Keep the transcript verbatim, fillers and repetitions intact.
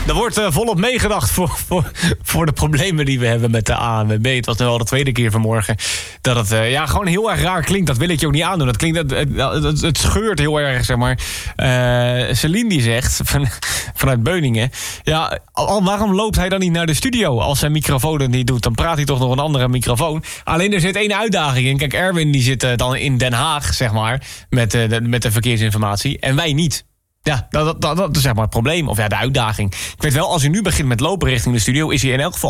Er wordt uh, volop meegedacht voor, voor, voor de problemen die we hebben met de A N W B. Het was nu al de tweede keer vanmorgen dat het uh, ja, gewoon heel erg raar klinkt. Dat wil ik je ook niet aandoen. Het, klinkt, het, het, het, het scheurt heel erg, zeg maar. Uh, Celine die zegt, van, vanuit Beuningen... Ja, al, waarom loopt hij dan niet naar de studio? Als zijn microfoon het niet doet, dan praat hij toch nog een andere microfoon. Alleen er zit één uitdaging in. Kijk, Erwin die zit uh, dan in Den Haag, zeg maar, met, uh, de, met de verkeersinformatie. En wij niet. Ja, dat, dat, dat, dat is zeg maar het probleem. Of ja, de uitdaging. Ik weet wel, als hij nu begint met lopen richting de studio, is hij in elk geval